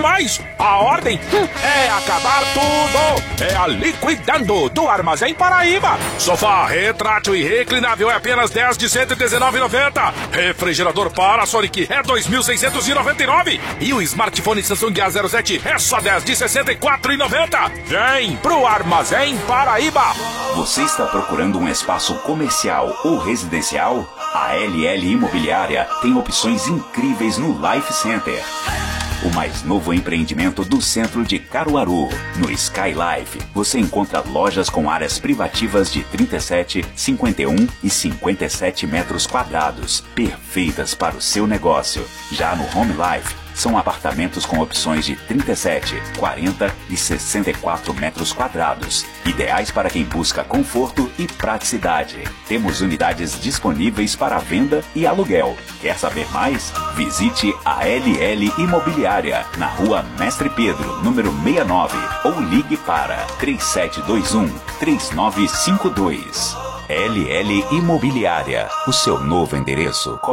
mais. A ordem é acabar tudo. É a Liquidando do Armazém Paraíba. Sofá retrátil e reclinável é apenas 10 de R$ 119,90. Refrigerador Panasonic é 2.699. E o smartphone Samsung A07 é só 10 de R$ 64,90. Vem pro Armazém Paraíba. Você está procurando um espaço comercial ou residencial? A LL Imobiliária tem opções incríveis no Life Center, o mais novo empreendimento do centro de Caruaru. No Sky Life, você encontra lojas com áreas privativas de 37, 51 e 57 metros quadrados, perfeitas para o seu negócio. Já no Home Life, são apartamentos com opções de 37, 40 e 64 metros quadrados, ideais para quem busca conforto e praticidade. Temos unidades disponíveis para venda e aluguel. Quer saber mais? Visite a LL Imobiliária, na Rua Mestre Pedro, número 69, ou ligue para 3721-3952. LL Imobiliária, o seu novo endereço.